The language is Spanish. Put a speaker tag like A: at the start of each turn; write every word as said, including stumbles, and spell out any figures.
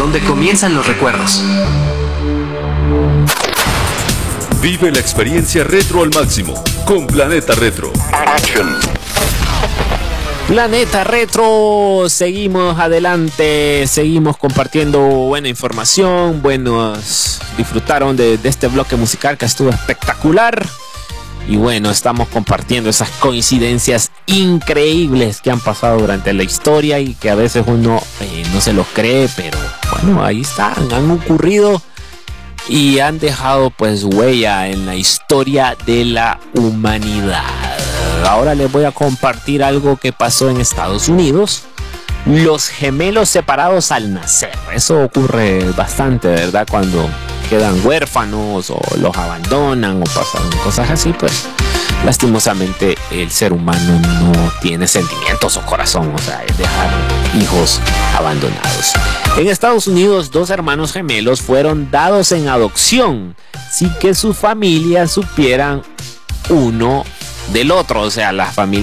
A: donde comienzan los recuerdos.
B: Vive la experiencia retro al máximo con Planeta Retro.
C: Planeta Retro, seguimos adelante, seguimos compartiendo buena información, buenos, disfrutaron de, de este bloque musical que estuvo espectacular. Y bueno, estamos compartiendo esas coincidencias increíbles que han pasado durante la historia y que a veces uno eh, no se los cree, pero bueno, ahí están, han ocurrido y han dejado pues huella en la historia de la humanidad. Ahora les voy a compartir algo que pasó en Estados Unidos. Los gemelos separados al nacer. Eso ocurre bastante, ¿verdad? Cuando quedan huérfanos o los abandonan o pasan cosas así, pues lastimosamente el ser humano no tiene sentimientos o corazón, o sea, es dejar hijos abandonados. En Estados Unidos, dos hermanos gemelos fueron dados en adopción sin que sus familias supieran uno del otro, o sea, las familias